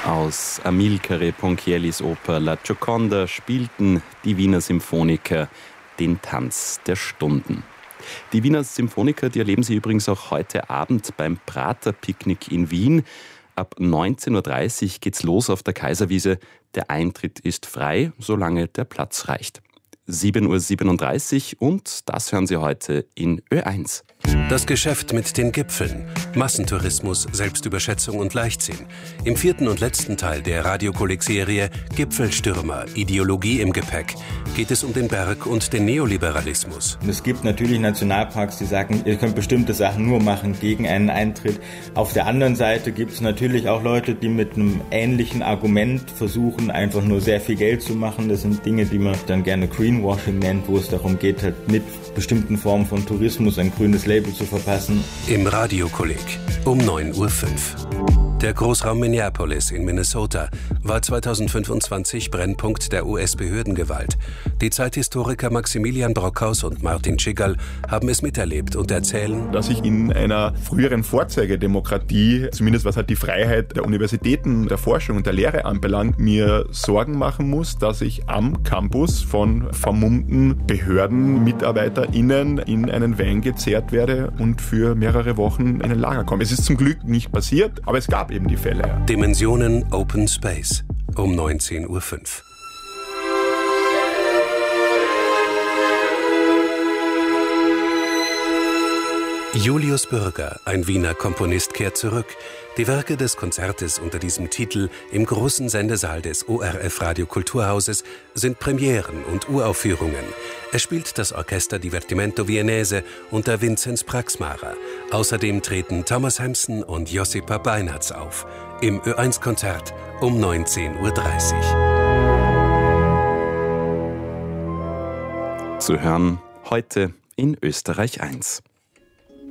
Aus Amilcare Ponchiellis Oper La Gioconda spielten die Wiener Symphoniker den Tanz der Stunden. Die Wiener Symphoniker, die erleben Sie übrigens auch heute Abend beim Prater-Picknick in Wien. Ab 19.30 Uhr geht's los auf der Kaiserwiese. Der Eintritt ist frei, solange der Platz reicht. 7.37 Uhr und das hören Sie heute in Ö1. Das Geschäft mit den Gipfeln, Massentourismus, Selbstüberschätzung und Leichtsinn. Im 4. und letzten Teil der Radiokolleg-Serie Gipfelstürmer, Ideologie im Gepäck geht es um den Berg und den Neoliberalismus. Es gibt natürlich Nationalparks, die sagen, ihr könnt bestimmte Sachen nur machen gegen einen Eintritt. Auf der anderen Seite gibt es natürlich auch Leute, die mit einem ähnlichen Argument versuchen, einfach nur sehr viel Geld zu machen. Das sind Dinge, die man dann gerne Greenwashing nennt, wo es darum geht, halt mit bestimmten Formen von Tourismus ein grünes Label zu verpassen. Im Radiokolleg um 9.05 Uhr. Der Großraum Minneapolis in Minnesota war 2025 Brennpunkt der US-Behördengewalt. Die Zeithistoriker Maximilian Brockhaus und Martin Tschiggerl haben es miterlebt und erzählen, dass ich in einer früheren Vorzeigedemokratie, zumindest was halt die Freiheit der Universitäten, der Forschung und der Lehre anbelangt, mir Sorgen machen muss, dass ich am Campus von vermummten BehördenmitarbeiterInnen in einen Van gezerrt werde und für mehrere Wochen in ein Lager komme. Es ist zum Glück nicht passiert, aber es gab eben die Fälle. Ja. Dimensionen Open Space um 19.05 Uhr. Julius Bürger, ein Wiener Komponist, kehrt zurück. Die Werke des Konzertes unter diesem Titel im großen Sendesaal des ORF Radio Kulturhauses sind Premieren und Uraufführungen. Es spielt das Orchester Divertimento Viennese unter Vinzenz Praxmarer. Außerdem treten Thomas Hampson und Josipa Beinartz auf. Im Ö1-Konzert um 19.30 Uhr. Zu hören heute in Österreich 1.